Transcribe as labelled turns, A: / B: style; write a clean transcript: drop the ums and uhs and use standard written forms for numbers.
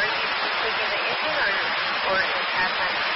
A: are you tweaking the engine or is halftime?